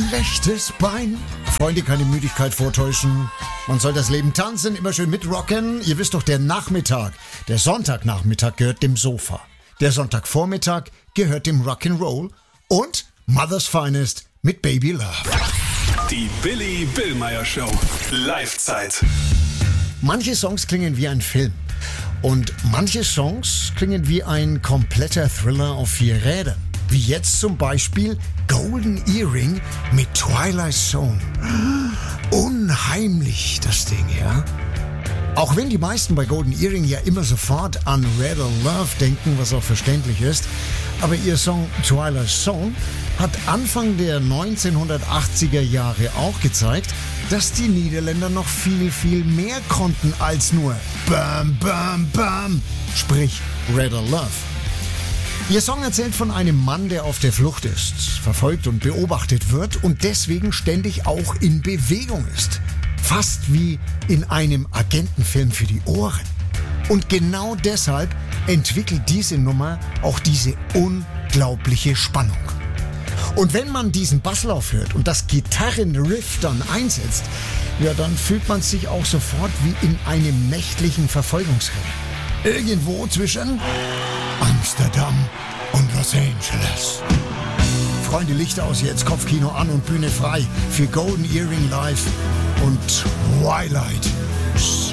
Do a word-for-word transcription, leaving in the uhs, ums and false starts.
rechtes Bein. Freunde, keine Müdigkeit vortäuschen. Man soll das Leben tanzen, immer schön mitrocken. Ihr wisst doch, der Nachmittag, der Sonntagnachmittag gehört dem Sofa. Der Sonntagvormittag gehört dem Rock'n'Roll. Und Mother's Finest mit Baby Love. Die Billy Billmeyer Show. Live-Zeit. Manche Songs klingen wie ein Film. Und manche Songs klingen wie ein kompletter Thriller auf vier Rädern. Wie jetzt zum Beispiel Golden Earring mit Twilight Zone. Unheimlich, das Ding, ja? Auch wenn die meisten bei Golden Earring ja immer sofort an Red or Love denken, was auch verständlich ist, aber ihr Song Twilight Zone hat Anfang der neunzehnhundertachtziger Jahre auch gezeigt, dass die Niederländer noch viel, viel mehr konnten als nur Bam, Bam, Bam, sprich Red or Love. Ihr Song erzählt von einem Mann, der auf der Flucht ist, verfolgt und beobachtet wird und deswegen ständig auch in Bewegung ist. Fast wie in einem Agentenfilm für die Ohren. Und genau deshalb entwickelt diese Nummer auch diese unglaubliche Spannung. Und wenn man diesen Basslauf hört und das Gitarrenriff dann einsetzt, ja, dann fühlt man sich auch sofort wie in einem nächtlichen Verfolgungsrennen. Irgendwo zwischen Amsterdam und Los Angeles. Freunde, Lichter aus jetzt, Kopfkino an und Bühne frei für Golden Earring Live und Twilight